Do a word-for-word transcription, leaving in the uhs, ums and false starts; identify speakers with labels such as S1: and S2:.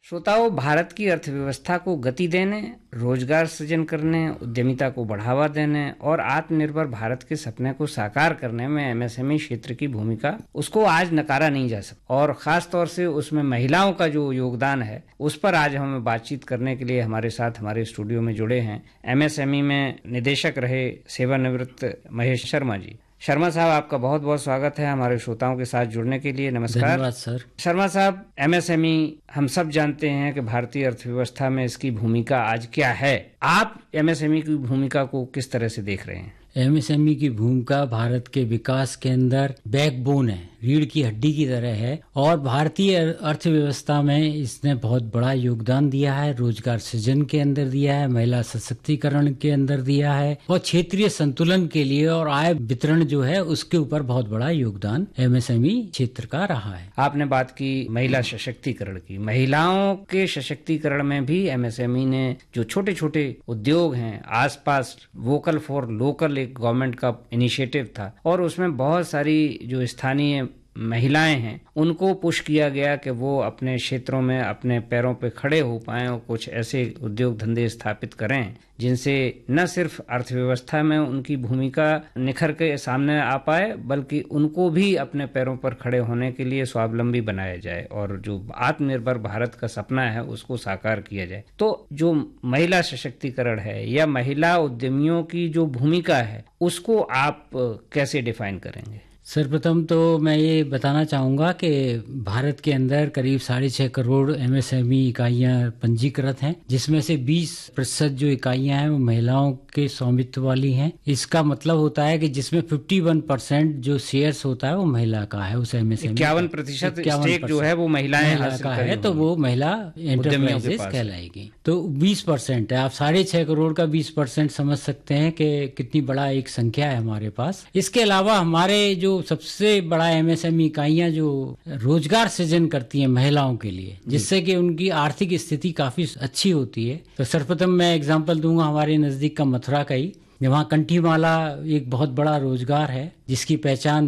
S1: श्रोताओं, भारत की अर्थव्यवस्था को गति देने, रोजगार सृजन करने, उद्यमिता को बढ़ावा देने और आत्मनिर्भर भारत के सपने को साकार करने में एमएसएमई क्षेत्र की भूमिका उसको आज नकारा नहीं जा सकता। और खास तौर से उसमें महिलाओं का जो योगदान है उस पर आज हमें बातचीत करने के लिए हमारे साथ हमारे स्टूडियो में जुड़े हैं एमएसएमई में निदेशक रहे सेवानिवृत्त महेश शर्मा जी। शर्मा साहब, आपका बहुत बहुत स्वागत है हमारे श्रोताओं के साथ जुड़ने के लिए। नमस्कार।
S2: धन्यवाद सर।
S1: शर्मा साहब, एमएसएमई हम सब जानते हैं कि भारतीय अर्थव्यवस्था में इसकी भूमिका आज क्या है। आप एमएसएमई की भूमिका को किस तरह से देख रहे हैं?
S2: एमएसएमई की भूमिका भारत के विकास के अंदर बैकबोन है, रीढ़ की हड्डी की तरह है और भारतीय अर्थव्यवस्था में इसने बहुत बड़ा योगदान दिया है। रोजगार सृजन के अंदर दिया है, महिला सशक्तिकरण के अंदर दिया है और क्षेत्रीय संतुलन के लिए और आय वितरण जो है उसके ऊपर बहुत बड़ा योगदान एमएसएमई क्षेत्र का रहा है।
S1: आपने बात की महिला सशक्तिकरण की। महिलाओं के सशक्तिकरण में भी एमएसएमई ने जो छोटे छोटे उद्योग हैं आसपास, वोकल फॉर लोकल एक गवर्नमेंट का इनिशिएटिव था और उसमें बहुत सारी जो स्थानीय महिलाएं हैं उनको पुश किया गया कि वो अपने क्षेत्रों में अपने पैरों पे खड़े हो पाएं और कुछ ऐसे उद्योग धंधे स्थापित करें जिनसे न सिर्फ अर्थव्यवस्था में उनकी भूमिका निखर के सामने आ पाए बल्कि उनको भी अपने पैरों पर खड़े होने के लिए स्वावलंबी बनाया जाए और जो आत्मनिर्भर भारत का सपना है उसको साकार किया जाए। तो जो महिला सशक्तिकरण है या महिला उद्यमियों की जो भूमिका है उसको आप कैसे डिफाइन करेंगे?
S2: सर्वप्रथम तो मैं ये बताना चाहूँगा कि भारत के अंदर करीब साढ़े छः करोड़ एमएसएमई इकाइयाँ पंजीकृत हैं, जिसमें से बीस प्रतिशत जो इकाइयाँ हैं वो महिलाओं के स्वामित्व वाली हैं। इसका मतलब होता है कि जिसमें इक्यावन परसेंट जो शेयर्स होता है वो महिला का है उस एमएसएमई।
S1: इक्यावन प्रतिशत स्टेक जो है वो महिलाएं हासिल
S2: का है तो वो महिला एंटरप्राइजेस कहलाएगी। तो बीस परसेंट है, आप साढ़े छः करोड़ का बीस परसेंट समझ सकते हैं कि कितनी बड़ा एक संख्या है हमारे पास। इसके अलावा हमारे जो सबसे बड़ा एमएसएमई इकाइयां जो रोजगार सृजन करती हैं महिलाओं के लिए, जिससे कि उनकी आर्थिक स्थिति काफी अच्छी होती है। तो सर्वप्रथम मैं एग्जांपल दूंगा हमारे नजदीक का मथुरा का ही, वहाँ कंठीमाला एक बहुत बड़ा रोजगार है जिसकी पहचान